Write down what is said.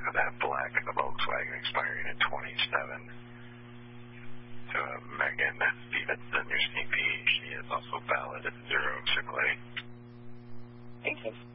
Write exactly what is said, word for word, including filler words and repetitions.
that black Volkswagen expiring in twenty-seven. To uh, Megan Stevenson, your C P. She is also valid at zero triple eight. Thank you.